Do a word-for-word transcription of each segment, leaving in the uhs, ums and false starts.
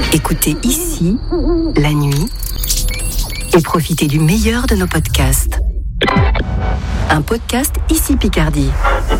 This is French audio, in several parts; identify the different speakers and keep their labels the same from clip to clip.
Speaker 1: Écoutez ici, la nuit, et profitez du meilleur de nos podcasts. Un podcast Ici Picardie.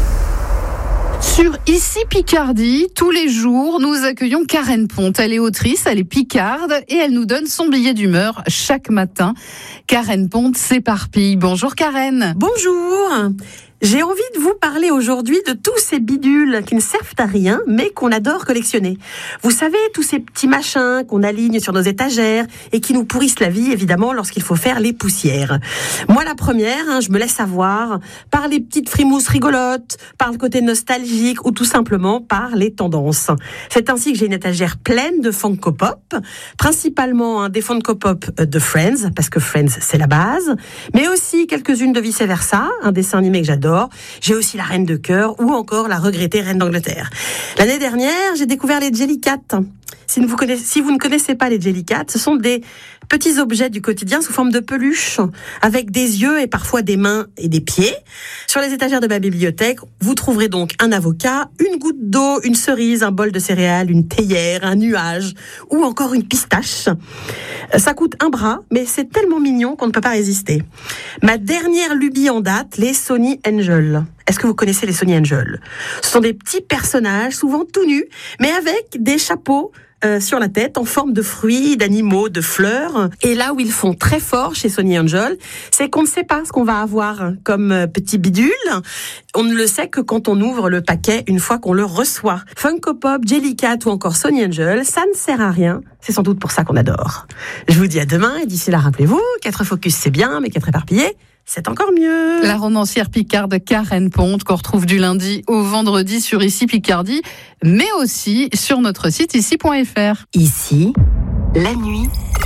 Speaker 2: Sur Ici Picardie, tous les jours, nous accueillons Karen Pont. Elle est autrice, elle est picarde et elle nous donne son billet d'humeur chaque matin. Karen Pont s'éparpille. Bonjour Karen.
Speaker 3: Bonjour. J'ai envie de vous parler aujourd'hui de tous ces bidules qui ne servent à rien, mais qu'on adore collectionner. Vous savez, tous ces petits machins qu'on aligne sur nos étagères et qui nous pourrissent la vie, évidemment, lorsqu'il faut faire les poussières. Moi, la première, hein, je me laisse avoir par les petites frimousses rigolotes, par le côté nostalgique ou tout simplement par les tendances. C'est ainsi que j'ai une étagère pleine de Funko Pop, principalement hein, des Funko Pop de Friends, parce que Friends, c'est la base, mais aussi quelques-unes de Vice Versa, un dessin animé que j'adore. J'ai aussi la Reine de Cœur ou encore la regrettée Reine d'Angleterre. L'année dernière, j'ai découvert les Jellycat. Si vous, connaissez, si vous ne connaissez pas les Jellycat, ce sont des petits objets du quotidien sous forme de peluche, avec des yeux et parfois des mains et des pieds. Sur les étagères de ma bibliothèque, vous trouverez donc un avocat, une goutte d'eau, une cerise, un bol de céréales, une théière, un nuage ou encore une pistache. Ça coûte un bras, mais c'est tellement mignon qu'on ne peut pas résister. Ma dernière lubie en date, les Sony Angel. Est-ce que vous connaissez les Sony Angel ? Ce sont des petits personnages, souvent tout nus, mais avec des chapeaux Euh, sur la tête en forme de fruits, d'animaux, de fleurs. Et là où ils font très fort chez Sony Angel, c'est qu'on ne sait pas ce qu'on va avoir comme euh, petit bidule. On ne le sait que quand on ouvre le paquet une fois qu'on le reçoit. Funko Pop, Jellycat ou encore Sony Angel, ça ne sert à rien. C'est sans doute pour ça qu'on adore. Je vous dis à demain et d'ici là, rappelez-vous, qu'être focus c'est bien, mais qu'être éparpillé, c'est encore mieux.
Speaker 2: La romancière picarde Karen Pont, qu'on retrouve du lundi au vendredi sur Ici Picardie, mais aussi sur notre site ici point f r.
Speaker 1: Ici, la nuit,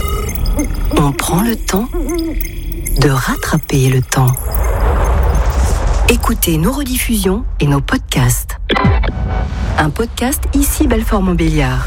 Speaker 1: on prend le temps de rattraper le temps. Écoutez nos rediffusions et nos podcasts. Un podcast Ici Belfort-Montbéliard.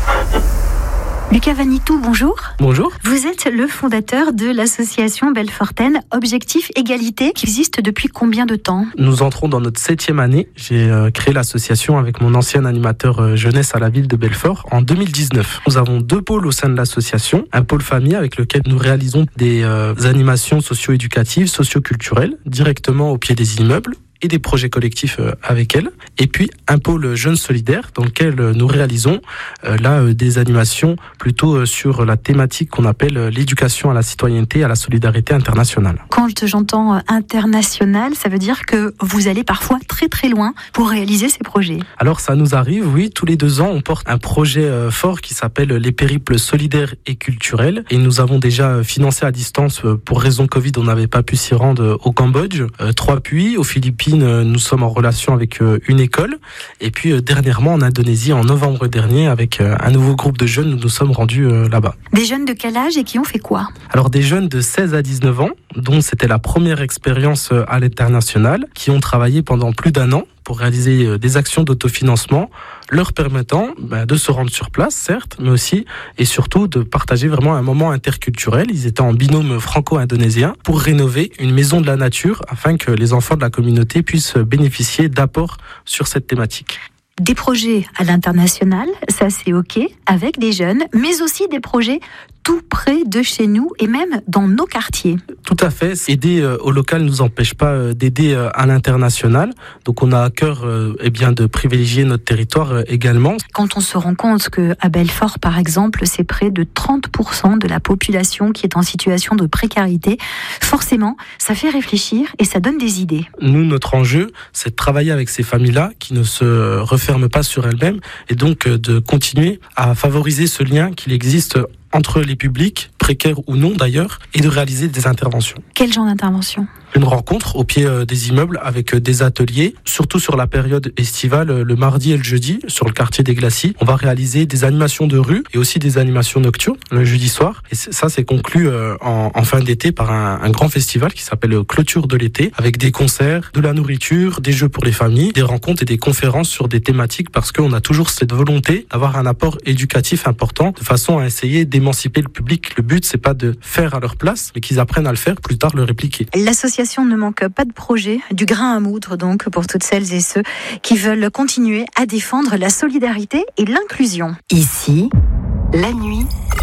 Speaker 4: Lucas Vanitou, bonjour.
Speaker 5: Bonjour.
Speaker 4: Vous êtes le fondateur de l'association Belfortaine Objectif Égalité, qui existe depuis combien de temps ?
Speaker 5: Nous entrons dans notre septième année. J'ai euh, créé l'association avec mon ancien animateur euh, jeunesse à la ville de Belfort en deux mille dix-neuf. Nous avons deux pôles au sein de l'association. Un pôle famille avec lequel nous réalisons des euh, animations socio-éducatives, socio-culturelles, directement au pied des immeubles, et des projets collectifs avec elle. Et puis un pôle jeunes solidaires dans lequel nous réalisons euh, là euh, des animations plutôt euh, sur la thématique qu'on appelle euh, l'éducation à la citoyenneté et à la solidarité internationale.
Speaker 4: Quand j'entends euh, international, ça veut dire que vous allez parfois très très loin pour réaliser ces projets.
Speaker 5: Alors ça nous arrive, oui, tous les deux ans on porte un projet euh, fort qui s'appelle les périples solidaires et culturels, et nous avons déjà financé à distance, euh, pour raison Covid on n'avait pas pu s'y rendre, au Cambodge, euh, trois puits, aux Philippines nous sommes en relation avec une école, et puis dernièrement en Indonésie en novembre dernier avec un nouveau groupe de jeunes, nous nous sommes rendus là-bas.
Speaker 4: Des jeunes de quel âge et qui ont fait quoi ?
Speaker 5: Alors des jeunes de seize à dix-neuf ans, dont c'était la première expérience à l'international, qui ont travaillé pendant plus d'un an pour réaliser des actions d'autofinancement, leur permettant bah, de se rendre sur place, certes, mais aussi et surtout de partager vraiment un moment interculturel. Ils étaient en binôme franco-indonésien pour rénover une maison de la nature afin que les enfants de la communauté puissent bénéficier d'apports sur cette thématique.
Speaker 4: Des projets à l'international, ça c'est ok, avec des jeunes, mais aussi des projets tout près de chez nous et même dans nos quartiers.
Speaker 5: Tout à fait. Aider euh, au local ne nous empêche pas euh, d'aider euh, à l'international. Donc on a à cœur euh, eh bien, de privilégier notre territoire euh, également.
Speaker 4: Quand on se rend compte qu'à Belfort, par exemple, c'est près de trente pour cent de la population qui est en situation de précarité, forcément, ça fait réfléchir et ça donne des idées.
Speaker 5: Nous, notre enjeu, c'est de travailler avec ces familles-là qui ne se referment pas sur elles-mêmes et donc euh, de continuer à favoriser ce lien qu'il existe entre les publics, précaires ou non d'ailleurs, et de réaliser des interventions.
Speaker 4: Quel genre d'intervention ?
Speaker 5: Une rencontre au pied des immeubles avec des ateliers, surtout sur la période estivale, le mardi et le jeudi, sur le quartier des Glacis. On va réaliser des animations de rue et aussi des animations nocturnes le jeudi soir. Et ça, c'est conclu en, en fin d'été par un, un grand festival qui s'appelle Clôture de l'été, avec des concerts, de la nourriture, des jeux pour les familles, des rencontres et des conférences sur des thématiques, parce qu'on a toujours cette volonté d'avoir un apport éducatif important, de façon à essayer d'émanciper le public. Le but, c'est pas de faire à leur place, mais qu'ils apprennent à le faire, plus tard le répliquer.
Speaker 4: L'association ne manque pas de projet, du grain à moudre donc pour toutes celles et ceux qui veulent continuer à défendre la solidarité et l'inclusion.
Speaker 1: Ici, la nuit,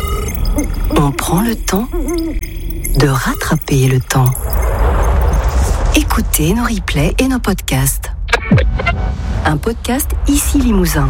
Speaker 1: On prend le temps de rattraper le temps. Écoutez nos replays et nos podcasts. Un podcast Ici Limousin.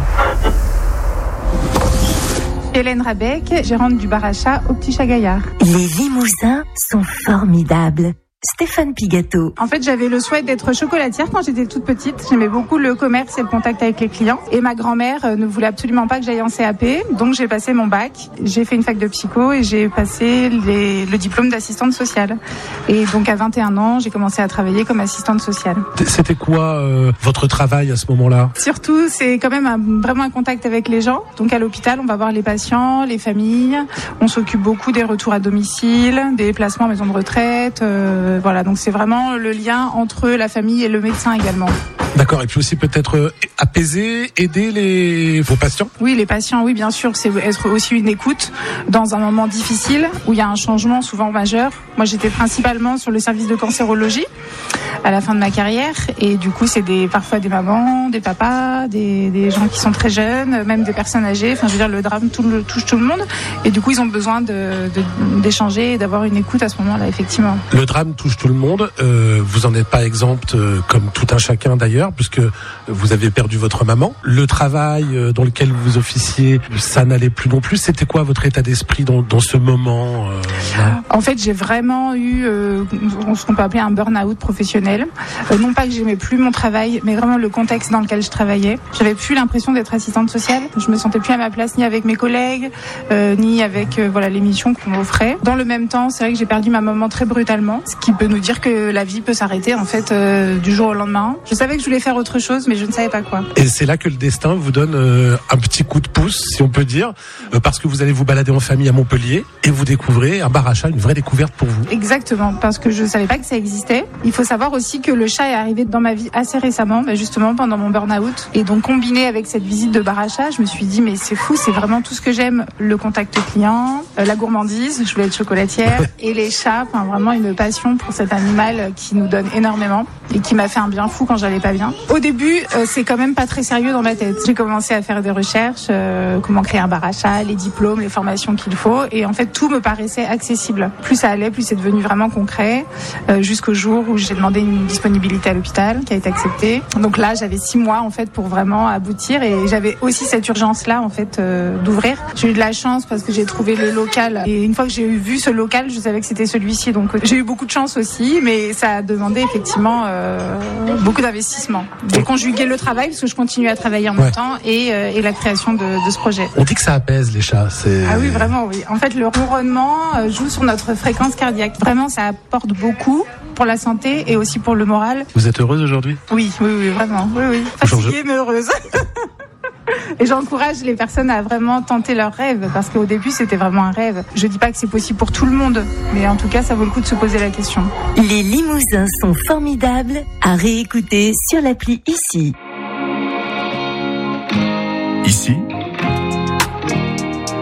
Speaker 6: Hélène Rabec, gérante du bar à chat au Petit Chat Gaillard.
Speaker 1: Les Limousins sont formidables. Stéphane Pigato.
Speaker 6: En fait, j'avais le souhait d'être chocolatière quand j'étais toute petite. J'aimais beaucoup le commerce et le contact avec les clients. Et ma grand-mère ne voulait absolument pas que j'aille en C A P. Donc, j'ai passé mon bac. J'ai fait une fac de psycho et j'ai passé les, le diplôme d'assistante sociale. Et donc, à vingt et un ans, j'ai commencé à travailler comme assistante sociale.
Speaker 7: C'était quoi euh, votre travail à ce moment-là ?
Speaker 6: Surtout, c'est quand même un, vraiment un contact avec les gens. Donc, à l'hôpital, on va voir les patients, les familles. On s'occupe beaucoup des retours à domicile, des placements en maison de retraite, euh, Voilà, donc c'est vraiment le lien entre la famille et le médecin également.
Speaker 7: D'accord, et puis aussi peut-être apaiser, aider les vos patients ?
Speaker 6: Oui, les patients, oui, bien sûr, c'est être aussi une écoute dans un moment difficile où il y a un changement souvent majeur. Moi, j'étais principalement sur le service de cancérologie à la fin de ma carrière et du coup, c'est des parfois des mamans, des papas, des, des gens qui sont très jeunes, même des personnes âgées. Enfin, je veux dire, le drame tout le, touche tout le monde et du coup, ils ont besoin de, de, d'échanger et d'avoir une écoute à ce moment-là, effectivement.
Speaker 7: Le drame touche tout le monde. Euh, vous en êtes pas exempte, euh, comme tout un chacun d'ailleurs, puisque vous avez perdu votre maman. Le travail euh, dans lequel vous officiez, ça n'allait plus non plus. C'était quoi votre état d'esprit dans, dans ce moment euh, là ?
Speaker 6: En fait, j'ai vraiment eu euh, ce qu'on peut appeler un burn-out professionnel. Euh, non pas que j'aimais plus mon travail, mais vraiment le contexte dans lequel je travaillais. J'avais plus l'impression d'être assistante sociale. Je me sentais plus à ma place ni avec mes collègues, euh, ni avec euh, voilà les missions qu'on m'offrait. Dans le même temps, c'est vrai que j'ai perdu ma maman très brutalement, ce qui peut nous dire que la vie peut s'arrêter en fait euh, du jour au lendemain. Je savais que je voulais faire autre chose, mais je ne savais pas quoi.
Speaker 7: Et c'est là que le destin vous donne euh, un petit coup de pouce, si on peut dire, euh, parce que vous allez vous balader en famille à Montpellier et vous découvrez un bar à chat, une vraie découverte pour vous.
Speaker 6: Exactement, parce que je savais pas que ça existait. Il faut savoir aussi que le chat est arrivé dans ma vie assez récemment, bah justement pendant mon burn-out. Et donc combiné avec cette visite de bar à chat, je me suis dit mais c'est fou, c'est vraiment tout ce que j'aime, le contact client, euh, la gourmandise, je voulais être chocolatière et les chats, enfin vraiment une passion pour cet animal qui nous donne énormément et qui m'a fait un bien fou quand j'allais pas bien. Au début, euh, c'est quand même pas très sérieux dans ma tête. J'ai commencé à faire des recherches, euh, comment créer un bar à chat, les diplômes, les formations qu'il faut, et en fait tout me paraissait accessible. Plus ça allait, plus c'est devenu vraiment concret, euh, jusqu'au jour où j'ai demandé une disponibilité à l'hôpital qui a été acceptée. Donc là, j'avais six mois en fait pour vraiment aboutir, et j'avais aussi cette urgence-là en fait euh, d'ouvrir. J'ai eu de la chance parce que j'ai trouvé le local, et une fois que j'ai vu ce local, je savais que c'était celui-ci. Donc j'ai eu beaucoup de chance aussi, mais ça a demandé effectivement euh, beaucoup d'investissement. J'ai conjugué le travail parce que je continue à travailler en ouais. même temps et, euh, et la création de, de ce projet.
Speaker 7: On dit que ça apaise les chats. C'est...
Speaker 6: Ah oui, vraiment, oui. En fait, le ronronnement euh, joue sur notre fréquence cardiaque. Vraiment, ça apporte beaucoup pour la santé et aussi pour le moral.
Speaker 7: Vous êtes heureuse aujourd'hui ?
Speaker 6: Oui, oui, oui, vraiment. Oui, oui. Fatiguée, mais heureuse. Et j'encourage les personnes à vraiment tenter leurs rêves, parce qu'au début, c'était vraiment un rêve. Je dis pas que c'est possible pour tout le monde, mais en tout cas, ça vaut le coup de se poser la question.
Speaker 1: Les Limousins sont formidables à réécouter sur l'appli Ici.